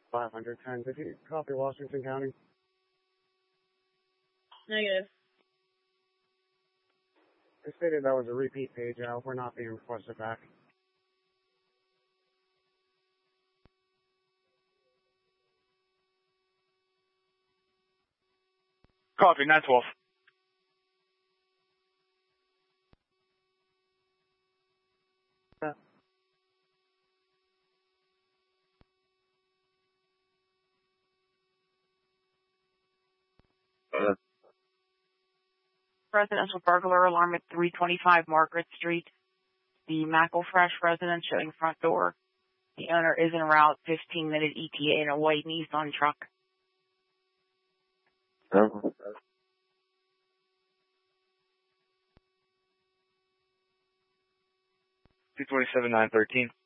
510. Did you copy Washington County? Negative. They stated that was a repeat page out. We're not being requested back. Copy, 912. Residential burglar alarm at 325 Margaret Street. The McElfresh residence showing front door. The owner is en route, 15-minute ETA in a white Nissan truck. 227-913.